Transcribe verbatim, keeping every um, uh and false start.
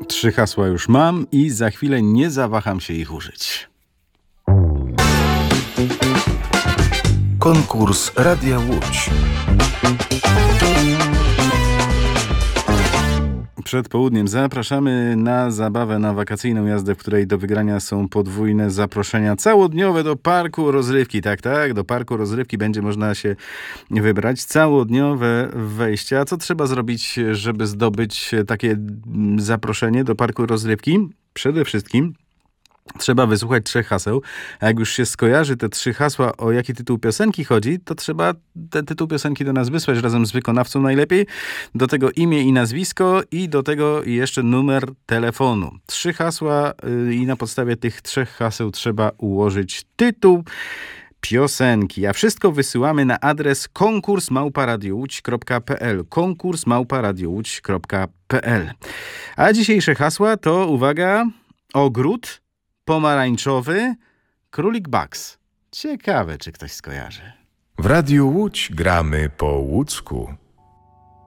Trzy hasła już mam i za chwilę nie zawaham się ich użyć. Konkurs Radia Łódź. Przed południem zapraszamy na zabawę, na wakacyjną jazdę, w której do wygrania są podwójne zaproszenia całodniowe do parku rozrywki. Tak, tak, do parku rozrywki będzie można się wybrać. Całodniowe wejście. A co trzeba zrobić, żeby zdobyć takie zaproszenie do parku rozrywki? Przede wszystkim trzeba wysłuchać trzech haseł, a jak już się skojarzy te trzy hasła, o jaki tytuł piosenki chodzi, to trzeba ten tytuł piosenki do nas wysłać razem z wykonawcą najlepiej. Do tego imię i nazwisko i do tego jeszcze numer telefonu. Trzy hasła yy, i na podstawie tych trzech haseł trzeba ułożyć tytuł piosenki, a wszystko wysyłamy na adres konkurs małpa radio łódź kropka p l konkurs małpa radio łódź kropka p l. A dzisiejsze hasła to, uwaga, ogród pomarańczowy, królik Bugs. Ciekawe, czy ktoś skojarzy. W Radiu Łódź gramy po łódzku.